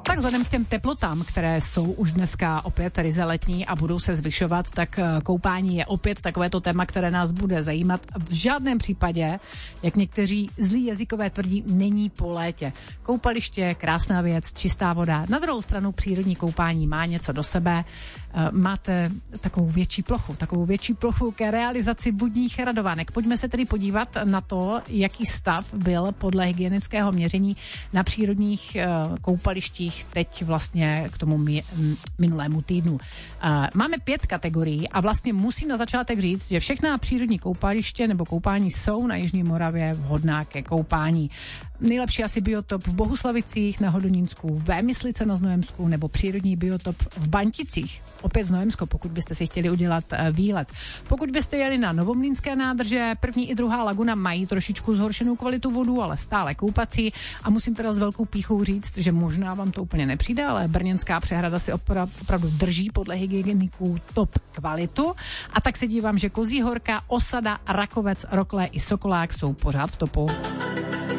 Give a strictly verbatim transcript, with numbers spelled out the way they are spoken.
tak vzhledem k těm teplotám, které jsou už dneska opět ryze letní a budou se zvyšovat, tak koupání je opět takovéto téma, které nás bude zajímat. V žádném případě, jak někteří zlí jazykové tvrdí, není po létě. Koupaliště, krásná věc, čistá voda. Na druhou stranu přírodní koupání má něco do sebe. Máte takovou větší plochu, takovou větší plochu ke realizaci vodních radovánek. Pojďme se tedy podívat na to, jaký stav byl podle hygienického měření na přírodních koupalištích teď vlastně k tomu minulému týdnu. Máme pět kategorií a vlastně musím na začátek říct, že všechna přírodní koupaliště nebo koupání jsou na Jižní Moravě vhodná ke koupání. Nejlepší asi biotop v Bohuslavicích na Hodonínsku, Vémyslice na Znojemsku nebo přírodní biotop v Banticích. Opět Znojemsko, pokud byste si chtěli udělat výlet. Pokud byste jeli na Novomlýnské nádrže, první i druhá laguna mají trošičku zhoršenou kvalitu vodu, ale stále koupací. A musím teda s velkou pýchou říct, že možná vám to úplně nepřijde, ale Brněnská přehrada si opra- opravdu drží podle hygieniků top kvalitu. A tak se dívám, že Kozí Horka, Osada, Rakovec, Roklé i Sokolák jsou pořád v topu.